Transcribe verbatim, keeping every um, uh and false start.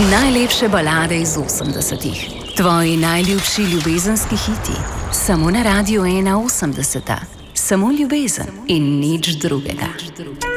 Najlepše balade iz osemdesetih, tvoji najljubši ljubezenski hiti, samo na Radiu ena osemdeseta, samo ljubezen in nič drugega.